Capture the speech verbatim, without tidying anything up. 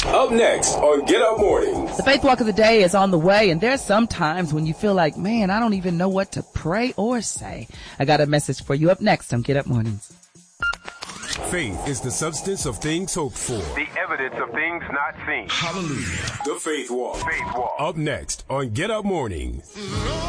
Up next on Get Up Mornings. The Faith Walk of the Day is on the way, and there's some times when you feel like, man, I don't even know what to pray or say. I got a message for you up next on Get Up Mornings. Faith is the substance of things hoped for, the evidence of things not seen. Hallelujah. The Faith Walk. Faith Walk. Up next on Get Up Mornings.